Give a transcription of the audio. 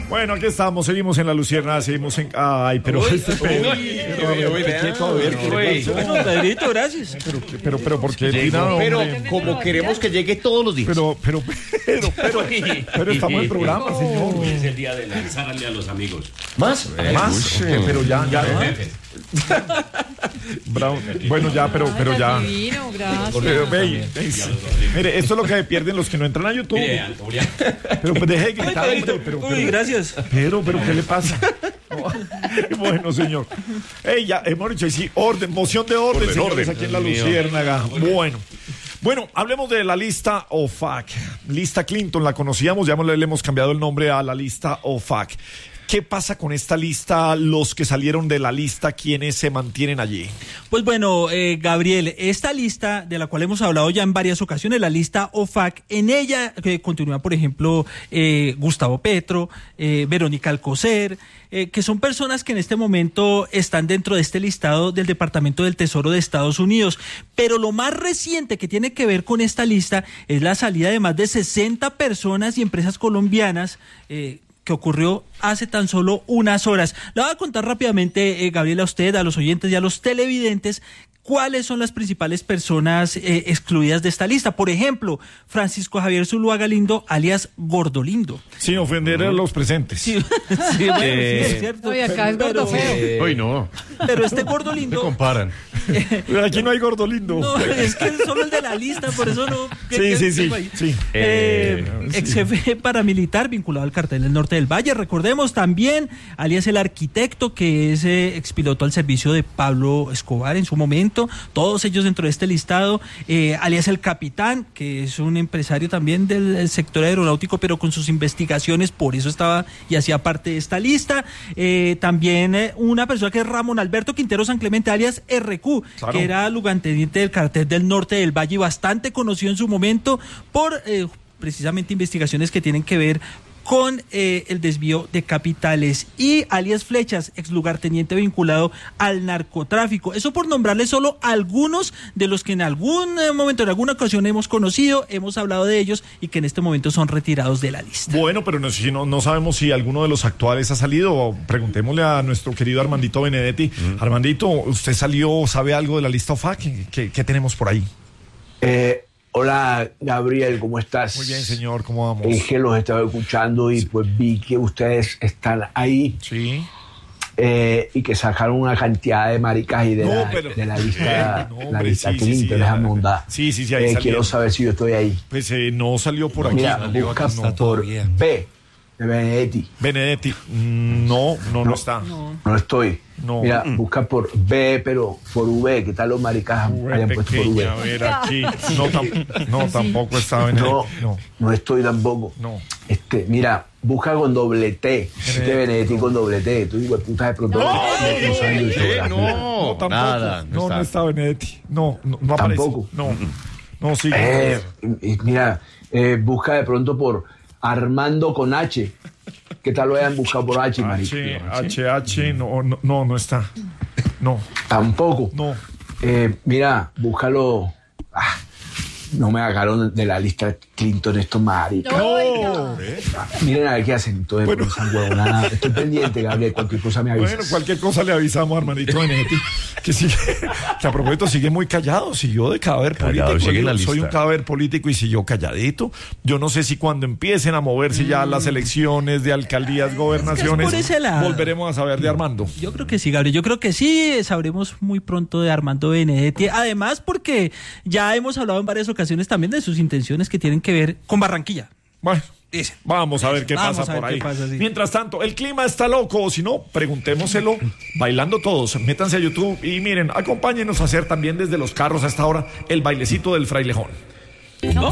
Bueno, aquí estamos, seguimos en La Lucierna, seguimos en... Ay, pero... Pedrito, gracias. Pero, ¿por qué? Pero como queremos que llegue todos los días. Pero estamos en programa, señor. Hoy es el día de lanzarle a los amigos. ¿Más? Pero ya. Bueno, ya, pero ya. Divino, gracias. Mire, esto es lo que pierden los que no entran a YouTube. Pero pues deje de gritar, hombre. Uy, gracias. Pero, ¿qué le pasa? Bueno, señor. Ya, hemos dicho, sí, orden, moción de orden, señores, aquí en La Luciérnaga. Bueno, hablemos de la lista OFAC. Lista Clinton, la conocíamos, ya le hemos cambiado el nombre a la lista OFAC. ¿Qué pasa con esta lista, los que salieron de la lista, quiénes se mantienen allí? Pues bueno, Gabriel, esta lista de la cual hemos hablado ya en varias ocasiones, la lista OFAC, en ella continúa, por ejemplo, Gustavo Petro, Verónica Alcocer, que son personas que en este momento están dentro de este listado del Departamento del Tesoro de Estados Unidos. Pero lo más reciente que tiene que ver con esta lista es la salida de más de 60 personas y empresas colombianas, que ocurrió hace tan solo unas horas. Le voy a contar rápidamente, Gabriel, a usted, a los oyentes y a los televidentes, cuáles son las principales personas excluidas de esta lista. Por ejemplo, Francisco Javier Zuluaga Lindo, alias Gordolindo. Sin ofender a los presentes. Sí, bueno, sí, es cierto. Oye, acá es gordo feo. Hoy no. Pero este Gordolindo... Se comparan. Aquí no hay Gordolindo. No, es que es solo el de la lista, por eso no... Sí. Ex jefe paramilitar vinculado al cartel del Norte del Valle. Recordemos también, alias el arquitecto, que es expiloto al servicio de Pablo Escobar en su momento. Todos ellos dentro de este listado, alias el capitán, que es un empresario también del sector aeronáutico, pero con sus investigaciones, por eso estaba y hacía parte de esta lista. También una persona que es Ramón Alberto Quintero San Clemente, alias RQ, claro, que era lugarteniente del cartel del Norte del Valle, bastante conocido en su momento por precisamente investigaciones que tienen que ver con el desvío de capitales, y alias Flechas, ex lugarteniente vinculado al narcotráfico. Eso por nombrarle solo algunos de los que en algún momento, en alguna ocasión hemos conocido, hemos hablado de ellos y que en este momento son retirados de la lista. Bueno, pero no sabemos si alguno de los actuales ha salido. Preguntémosle a nuestro querido Armandito Benedetti. Armandito, ¿usted salió, sabe algo de la lista OFAC? ¿Qué tenemos por ahí? Hola, Gabriel, ¿cómo estás? Muy bien, señor, ¿cómo vamos? Es que los estaba escuchando y pues vi que ustedes están ahí. Sí. Y que sacaron una cantidad de maricas y de la lista, la lista Clinton, déjame mondar. Sí, ahí quiero saber si yo estoy ahí. Pues no salió por aquí. Mira, busca por B de Benedetti. No está. No estoy. No. Mira, busca por B, pero por V. ¿Qué tal los maricas hayan puesto por V? A ver, aquí. No, tampoco está Benedetti. No estoy tampoco. No. Mira, busca con doble T. Benedetti con doble T. Tú, hijo de puta, de pronto. No, tampoco. Nada. No está Benedetti. No tampoco. Aparece. No, sí. Mira, busca de pronto por Armando con H. ¿Qué tal lo hayan buscado por H, marico? H, no está. No. Tampoco. No. Mira, búscalo. No me sacaron de la lista Clinton estos maricas. No. Miren a ver qué hacen. Entonces, nada. Estoy pendiente, Gabriel. Cualquier cosa me avisas. Bueno, cualquier cosa le avisamos, Armandito Benedetti. Que a propósito sigue muy callado. Siguió de cadáver político. Soy un cadáver político y siguió calladito. Yo no sé si cuando empiecen a moverse ya las elecciones de alcaldías, gobernaciones, volveremos a saber de Armando. Yo creo que sí, Gabriel. Yo creo que sí sabremos muy pronto de Armando Benedetti. Además, porque ya hemos hablado en varias ocasiones también de sus intenciones que tienen que ver con Barranquilla. Bueno, vamos a ver qué pasa por ahí. Mientras tanto, el clima está loco, o si no, preguntémoselo bailando todos. Métanse a YouTube y miren, acompáñenos a hacer también desde los carros a esta hora el bailecito del frailejón.